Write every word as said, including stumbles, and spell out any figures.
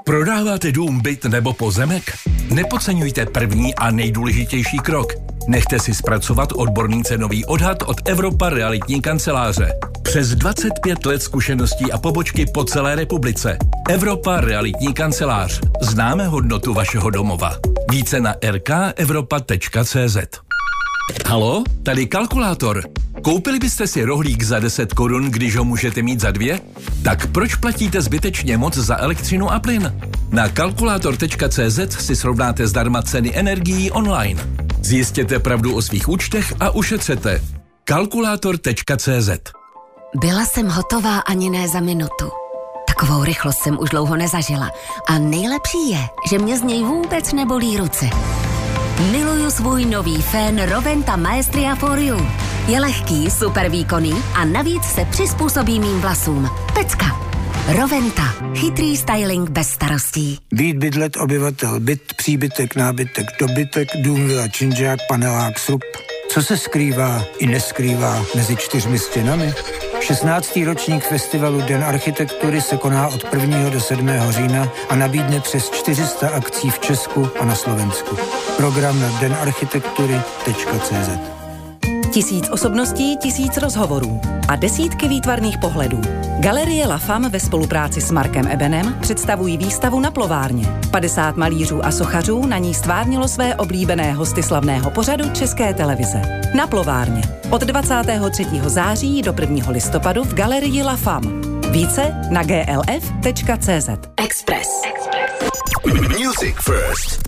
Prodáváte dům, byt nebo pozemek? Nepodceňujte první a nejdůležitější krok. Nechte si zpracovat odborný cenový odhad od Evropa realitní kanceláře. Přes dvacet pět let zkušeností a pobočky po celé republice. Evropa realitní kancelář. Známe hodnotu vašeho domova. Více na r k evropa tečka c z. Halo, tady kalkulátor. Koupili byste si rohlík za deset korun, když ho můžete mít za dvě? Tak proč platíte zbytečně moc za elektřinu a plyn? Na kalkulátor tečka c z si srovnáte zdarma ceny energií online. Zjistěte pravdu o svých účtech a ušetřete. kalkulátor tečka c z. Byla jsem hotová ani ne za minutu. Takovou rychlost jsem už dlouho nezažila. A nejlepší je, že mě z něj vůbec nebolí ruce. Miluju svůj nový fén Roventa Maestria for You. Je lehký, super výkonný a navíc se přizpůsobí mým vlasům. Pecka. Roventa. Chytrý styling bez starostí. Být, bydlet, obyvatel, byt, příbytek, nábytek, dobytek, dům, vila, činžák, panelák, srub. Co se skrývá i neskrývá mezi čtyřmi stěnami? šestnáctý ročník festivalu Den architektury se koná od prvního do sedmého října a nabídne přes čtyři sta akcí v Česku a na Slovensku. Program na den architektury tečka c z. Tisíc osobností, tisíc rozhovorů a desítky výtvarných pohledů. Galerie La Femme ve spolupráci s Markem Ebenem představují výstavu Na plovárně. padesát malířů a sochařů na ní stvárnilo své oblíbené hosty slavného pořadu České televize. Na plovárně. Od dvacátého třetího září do prvního listopadu v Galerii La Femme. Více na g l f tečka c z. Express. Music First.